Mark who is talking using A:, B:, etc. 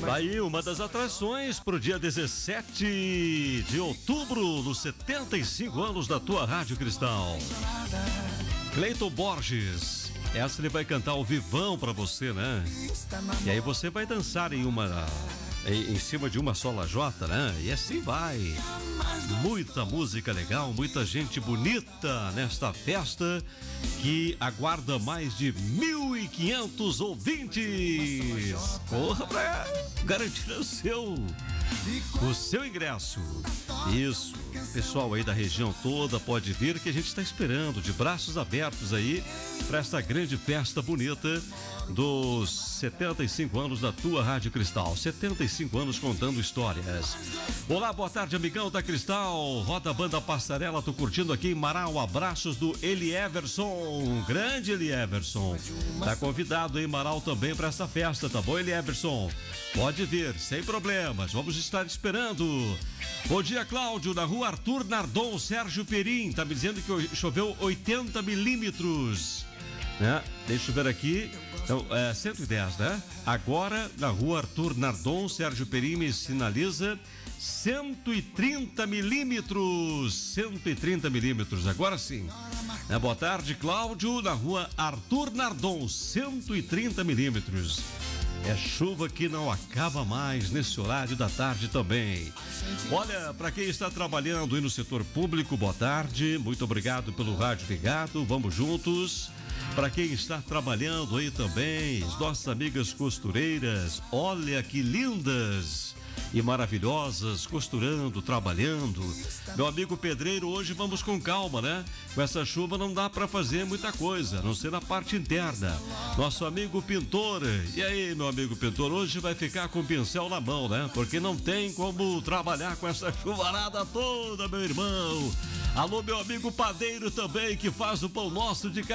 A: Aí uma das atrações pro dia 17 de outubro, nos 75 anos da tua Rádio Cristal. Cleiton Borges, essa ele vai cantar ao vivão pra você, né? E aí você vai dançar em cima de uma só lajota, né? E assim vai. Muita música legal, muita gente bonita nesta festa que aguarda mais de 1.500 ouvintes. Corra pra garantir o seu ingresso. Isso, pessoal aí da região toda pode vir, que a gente está esperando de braços abertos aí para esta grande festa bonita dos 75 anos da tua Rádio Cristal. 75 anos contando histórias. Olá, boa tarde, amigão da Cristal. Roda a banda Passarela, tô curtindo aqui em Marau. Abraços do Eli Everson, grande Eli Everson. Tá convidado em Marau também para essa festa, tá bom, Eli Everson? Pode vir, sem problemas, vamos estar esperando. Bom dia, Cláudio, na rua Arthur Nardon, Sérgio Perim, tá me dizendo que choveu 80 milímetros, né? Deixa eu ver aqui, então, 110, né? Agora, na rua Arthur Nardon, Sérgio Perim me sinaliza 130 milímetros, 130 milímetros, agora sim. Boa tarde, Cláudio, na rua Arthur Nardon, 130 milímetros. É chuva que não acaba mais nesse horário da tarde também. Olha, para quem está trabalhando aí no setor público, boa tarde, muito obrigado pelo rádio ligado, vamos juntos. Para quem está trabalhando aí também, as nossas amigas costureiras, olha que lindas e maravilhosas, costurando, trabalhando. Meu amigo pedreiro, hoje vamos com calma, né? Com essa chuva não dá para fazer muita coisa, a não ser na parte interna. Nosso amigo pintor, e aí, meu amigo pintor, hoje vai ficar com o pincel na mão, né? Porque não tem como trabalhar com essa chuvarada toda, meu irmão. Alô, meu amigo padeiro também, que faz o pão nosso de